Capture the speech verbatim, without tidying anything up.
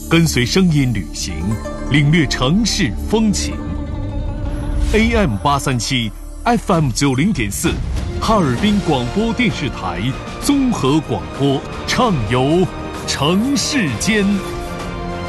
跟随声音旅行，领略城市风情。A M 八三七 F M 九零点四，哈尔滨广播电视台综合广播，畅游城市间。